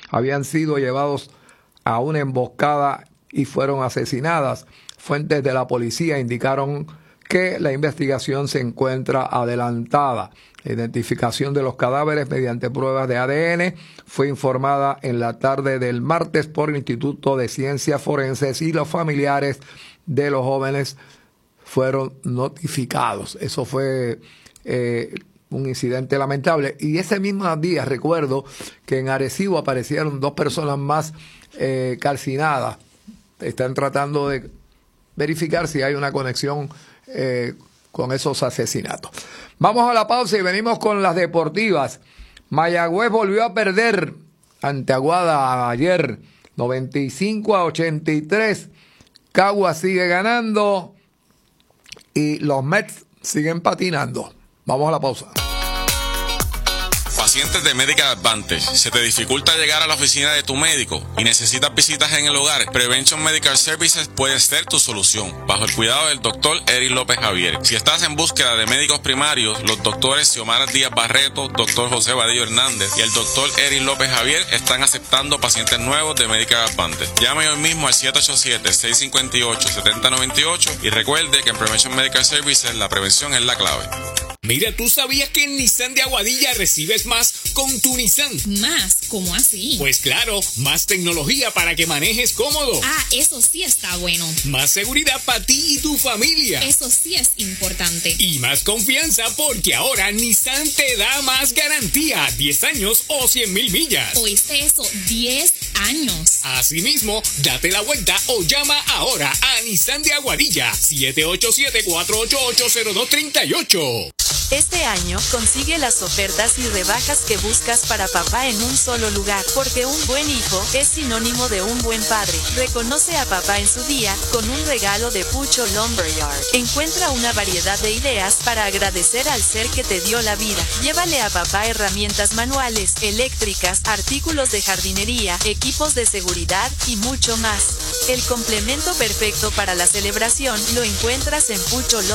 habían sido llevados a una emboscada y fueron asesinadas. Fuentes de la policía indicaron que la investigación se encuentra adelantada. La identificación de los cadáveres mediante pruebas de ADN fue informada en la tarde del martes por el Instituto de Ciencias Forenses y los familiares de los jóvenes fueron notificados. Eso fue un incidente lamentable. Y ese mismo día recuerdo que en Arecibo aparecieron 2 personas más calcinadas. Están tratando de verificar si hay una conexión con esos asesinatos. Vamos a la pausa y venimos con las deportivas. Mayagüez volvió a perder ante Aguada ayer, 95-83. Caguas sigue ganando y los Mets siguen patinando. Vamos a la pausa. Pacientes de Medicare Advantage, ¿se te dificulta llegar a la oficina de tu médico y necesitas visitas en el hogar? Prevention Medical Services puede ser tu solución, bajo el cuidado del doctor Eric López Javier. Si estás en búsqueda de médicos primarios, los doctores Xiomara Díaz Barreto, doctor José Vadillo Hernández y el doctor Eric López Javier están aceptando pacientes nuevos de Medicare Advantage. Llame hoy mismo al 787-658-7098 y recuerde que en Prevention Medical Services la prevención es la clave. Mira, ¿tú sabías que en Nissan de Aguadilla recibes más con tu Nissan? ¿Más? ¿Cómo así? Pues claro, más tecnología para que manejes cómodo. Ah, eso sí está bueno. Más seguridad para ti y tu familia. Eso sí es importante. Y más confianza porque ahora Nissan te da más garantía, 10 años o 100,000 millas. ¿Oíste eso? 10 años. Asimismo, date la vuelta o llama ahora a Nissan de Aguadilla, 787-488-0238. Este año, consigue las ofertas y rebajas que buscas para papá en un solo lugar, porque un buen hijo es sinónimo de un buen padre. Reconoce a papá en su día con un regalo de Pucho Lumberyard. Encuentra una variedad de ideas para agradecer al ser que te dio la vida. Llévale a papá herramientas manuales, eléctricas, artículos de jardinería, equipos de seguridad y mucho más. El complemento perfecto para la celebración lo encuentras en Pucho Lumberyard.